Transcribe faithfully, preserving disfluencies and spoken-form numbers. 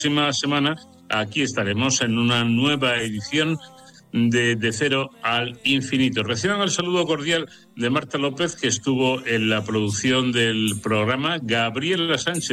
próxima semana aquí estaremos en una nueva edición de, de Cero al Infinito. Reciban el saludo cordial de Marta López, que estuvo en la producción del programa, Gabriela Sánchez,